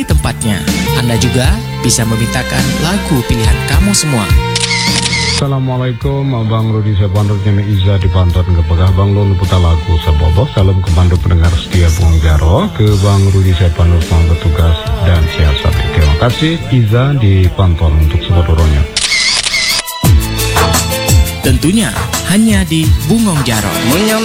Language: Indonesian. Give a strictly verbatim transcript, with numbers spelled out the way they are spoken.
tempatnya. Anda juga bisa memintakan lagu pilihan kamu semua. Assalamualaikum, Abang Rudi Sepandor Jami Iza di Panton Kepegah Bang Lulu putar lagu Sabobo. Salam kepada pendengar setia Bung Jaro, ke Bang Rudi Sepandor selamat bertugas dan siasat. Terima kasih Iza di Panton untuk sebodoronya. Tentunya hanya di Bungong Jaro.